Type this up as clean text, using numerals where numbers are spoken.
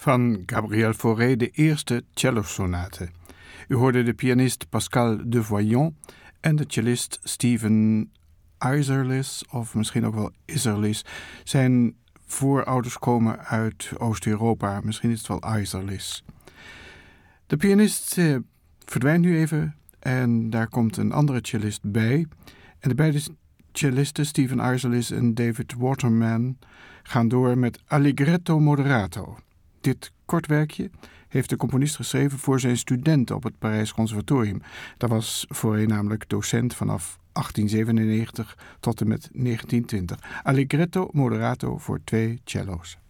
van Gabriel Fauré de eerste cellosonate. U hoorde de pianist Pascal Devoyant en de cellist Steven Isserlis, of misschien ook wel Isserlis. Zijn voorouders komen uit Oost-Europa, misschien is het wel Isserlis. De pianist verdwijnt nu even en daar komt een andere cellist bij. En de beide cellisten, Steven Isserlis en David Waterman, gaan door met Allegretto Moderato. Dit kort werkje heeft de componist geschreven voor zijn studenten op het Parijs Conservatorium. Daar was Fauré namelijk docent vanaf 1897 tot en met 1920. Allegretto Moderato voor 2 cello's.